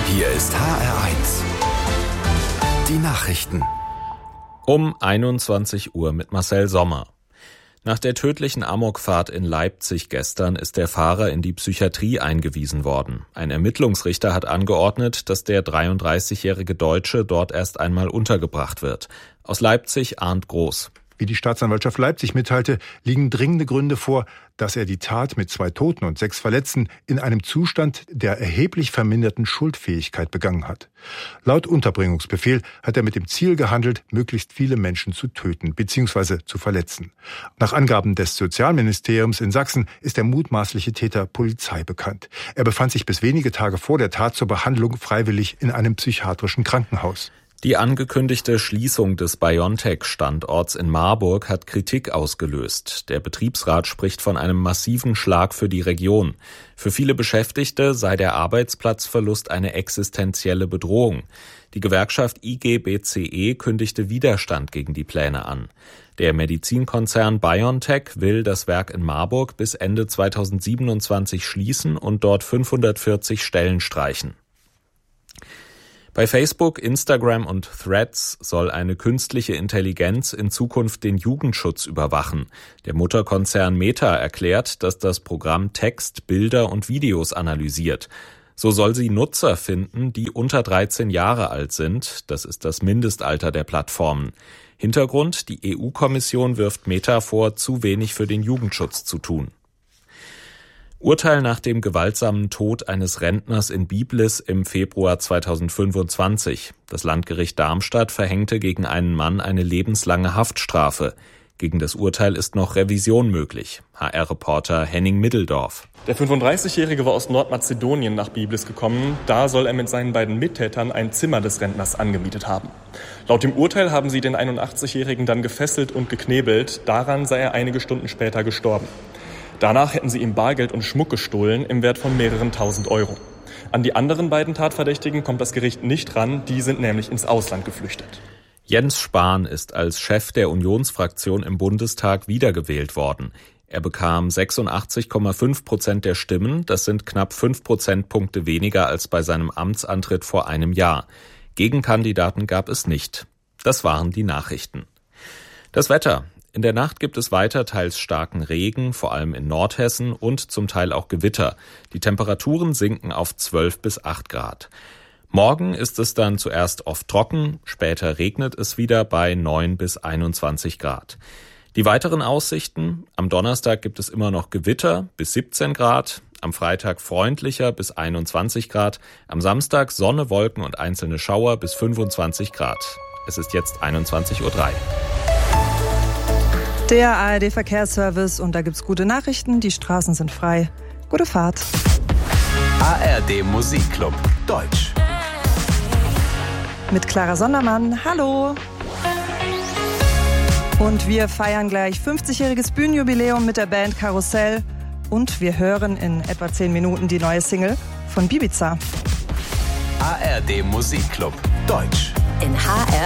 Hier ist HR1. Die Nachrichten. Um 21 Uhr mit Marcel Sommer. Nach der tödlichen Amokfahrt in Leipzig gestern ist der Fahrer in die Psychiatrie eingewiesen worden. Ein Ermittlungsrichter hat angeordnet, dass der 33-jährige Deutsche dort erst einmal untergebracht wird. Aus Leipzig Arndt Groß. Wie die Staatsanwaltschaft Leipzig mitteilte, liegen dringende Gründe vor, dass er die Tat mit 2 Toten und 6 Verletzten in einem Zustand der erheblich verminderten Schuldfähigkeit begangen hat. Laut Unterbringungsbefehl hat er mit dem Ziel gehandelt, möglichst viele Menschen zu töten bzw. zu verletzen. Nach Angaben des Sozialministeriums in Sachsen ist der mutmaßliche Täter Polizei bekannt. Er befand sich bis wenige Tage vor der Tat zur Behandlung freiwillig in einem psychiatrischen Krankenhaus. Die angekündigte Schließung des BioNTech-Standorts in Marburg hat Kritik ausgelöst. Der Betriebsrat spricht von einem massiven Schlag für die Region. Für viele Beschäftigte sei der Arbeitsplatzverlust eine existenzielle Bedrohung. Die Gewerkschaft IG BCE kündigte Widerstand gegen die Pläne an. Der Medizinkonzern BioNTech will das Werk in Marburg bis Ende 2027 schließen und dort 540 Stellen streichen. Bei Facebook, Instagram und Threads soll eine künstliche Intelligenz in Zukunft den Jugendschutz überwachen. Der Mutterkonzern Meta erklärt, dass das Programm Text, Bilder und Videos analysiert. So soll sie Nutzer finden, die unter 13 Jahre alt sind. Das ist das Mindestalter der Plattformen. Hintergrund: die EU-Kommission wirft Meta vor, zu wenig für den Jugendschutz zu tun. Urteil nach dem gewaltsamen Tod eines Rentners in Biblis im Februar 2025. Das Landgericht Darmstadt verhängte gegen einen Mann eine lebenslange Haftstrafe. Gegen das Urteil ist noch Revision möglich. HR-Reporter Henning Middeldorf. Der 35-Jährige war aus Nordmazedonien nach Biblis gekommen. Da soll er mit seinen beiden Mittätern ein Zimmer des Rentners angemietet haben. Laut dem Urteil haben sie den 81-Jährigen dann gefesselt und geknebelt. Daran sei er einige Stunden später gestorben. Danach hätten sie ihm Bargeld und Schmuck gestohlen im Wert von mehreren tausend Euro. An die anderen beiden Tatverdächtigen kommt das Gericht nicht ran, die sind nämlich ins Ausland geflüchtet. Jens Spahn ist als Chef der Unionsfraktion im Bundestag wiedergewählt worden. Er bekam 86,5% der Stimmen, das sind knapp 5 Prozentpunkte weniger als bei seinem Amtsantritt vor einem Jahr. Gegenkandidaten gab es nicht. Das waren die Nachrichten. Das Wetter. In der Nacht gibt es weiter teils starken Regen, vor allem in Nordhessen, und zum Teil auch Gewitter. Die Temperaturen sinken auf 12 bis 8 Grad. Morgen ist es dann zuerst oft trocken, später regnet es wieder bei 9 bis 21 Grad. Die weiteren Aussichten: am Donnerstag gibt es immer noch Gewitter bis 17 Grad, am Freitag freundlicher bis 21 Grad, am Samstag Sonne, Wolken und einzelne Schauer bis 25 Grad. Es ist jetzt 21:03 Uhr. Der ARD-Verkehrsservice, und da gibt's gute Nachrichten, die Straßen sind frei. Gute Fahrt. ARD Musikclub Deutsch. Mit Clara Sondermann, hallo. Und wir feiern gleich 50-jähriges Bühnenjubiläum mit der Band Karussell. Und wir hören in etwa 10 Minuten die neue Single von Bibiza. ARD Musikclub Deutsch. In HR